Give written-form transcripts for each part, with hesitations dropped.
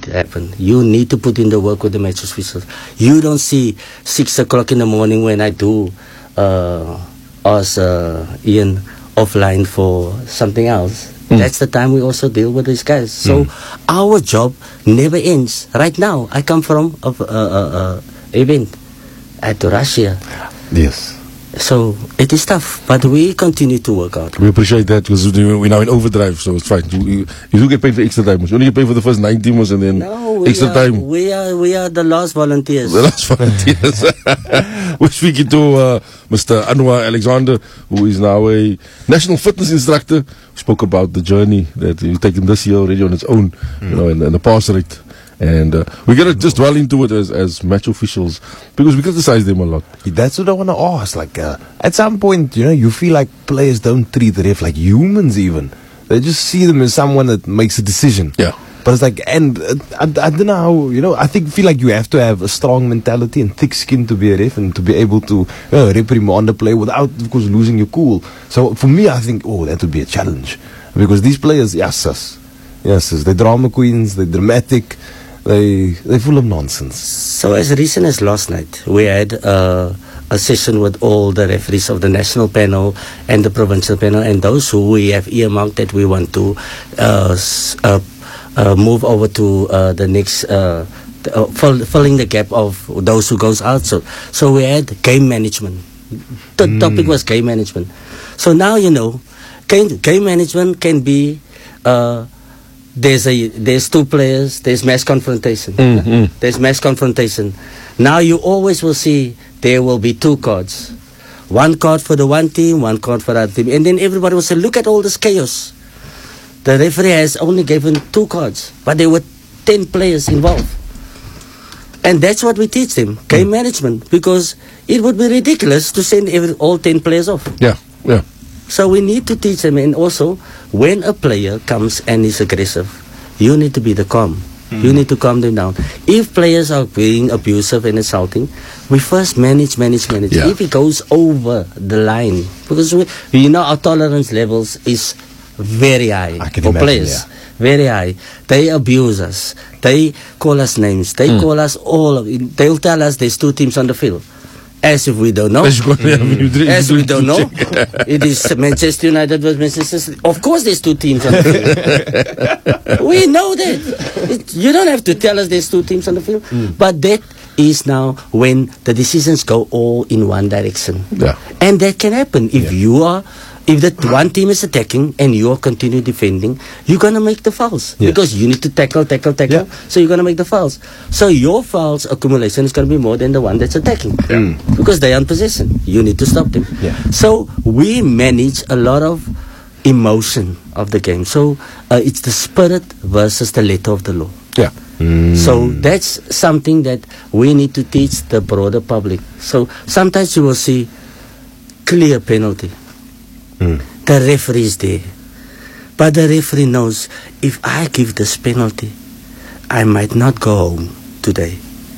happen. You need to put in the work with the match officials. You don't see 6 o'clock in the morning when I do ask Ian offline for something else. That's the time we also deal with these guys. So our job never ends. Right now, I come from a event at Russia. Yes. So it is tough, but we continue to work out. We appreciate that because we're now in overdrive, so it's fine. You do get paid for extra time. You only get paid for the first 9 teams and then extra time. We are the last volunteers. The last volunteers. We're speaking to Mr. Anwar Alexander, who is now a national fitness instructor. We spoke about the journey that he's taken this year already on its own, you know, and the pass rate. And we're going to just dwell into it as match officials because we criticize them a lot. That's what I want to ask. Like, at some point, you know, you feel like players don't treat the ref like humans even. They just see them as someone that makes a decision. Yeah. But it's like, and I don't know how, you know, feel like you have to have a strong mentality and thick skin to be a ref and to be able to reprimand the play without, of course, losing your cool. So for me, I think, that would be a challenge. Because these players, yes, they're drama queens, they're dramatic. They're full of nonsense. So as recent as last night, we had a session with all the referees of the national panel and the provincial panel, and those who we have earmarked that we want to move over to the next, filling the gap of those who goes out. So we had game management. The topic was game management. So now, you know, game management can be... There's 2 players, there's mass confrontation. There's mass confrontation. Now you always will see there will be 2 cards. 1 card for the one team, 1 card for the other team. And then everybody will say, look at all this chaos. The referee has only given 2 cards, but there were 10 players involved. And that's what we teach them, game management, because it would be ridiculous to send all 10 players off. Yeah. So we need to teach them, and also when a player comes and is aggressive, you need to be the calm. You need to calm them down. If players are being abusive and insulting, we first manage. Yeah. If it goes over the line, because our tolerance levels is very high for players. Yeah. Very high. They abuse us. They call us names. They call us they'll tell us there's 2 teams on the field. As if we don't know. As we don't know. It is Manchester United versus Manchester City. Of course there's 2 teams on the field. We know that. You don't have to tell us there's 2 teams on the field. But that is now when the decisions go all in one direction. Yeah. And that can happen. If the one team is attacking and you continue defending, you're going to make the fouls. Yeah. Because you need to tackle. Yeah. So you're going to make the fouls. So your fouls accumulation is going to be more than the one that's attacking. Yeah. Because they are in possession. You need to stop them. Yeah. So we manage a lot of emotion of the game. So it's the spirit versus the letter of the law. Yeah. So that's something that we need to teach the broader public. So sometimes you will see clear penalty. The referee is there. But the referee knows, if I give this penalty, I might not go home today.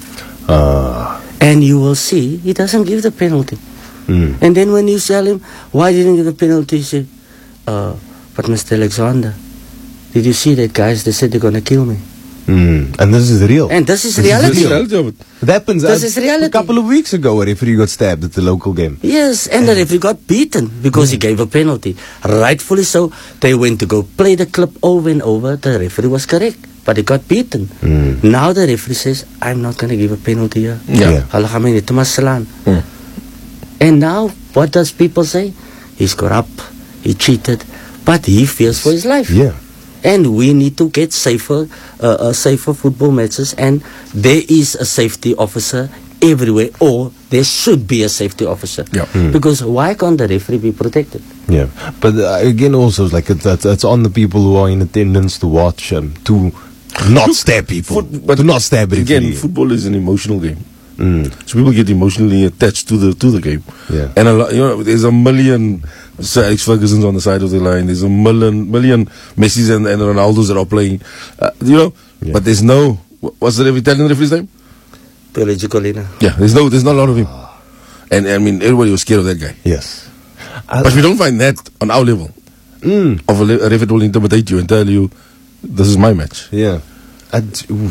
And you will see, he doesn't give the penalty. And then when you tell him, why didn't you give the penalty? He said, but Mr. Alexander, did you see that guys, they said they're going to kill me. And this is real. And this is reality. It happens. This is reality. A couple of weeks ago, a referee got stabbed at the local game. Yes, and the referee got beaten because he gave a penalty. Rightfully so. They went to go play the clip over and over. The referee was correct, but he got beaten. Now the referee says, I'm not going to give a penalty here. Hulle gaan my net maar slaan. And now, what does people say? He's corrupt, he cheated, but he fears for his life. Yeah. And we need to get safer football matches, and there is a safety officer everywhere, or there should be a safety officer. Yeah. Because why can't the referee be protected? Yeah, but again, also it's like it's on the people who are in attendance to watch, to not stab people, but to not stab it. Again, football is an emotional game, so people get emotionally attached to the game. Yeah. And there's a million Sir Alex Ferguson's on the side of the line. There's a million Messi's and Ronaldo's that are playing. Yeah. But there's no. What's the Italian referee's name? Pierluigi Collina. Yeah, there's not a lot of him. And I mean, everybody was scared of that guy. Yes. But we don't find that on our level. Of a referee will intimidate you and tell you, this is my match. Yeah.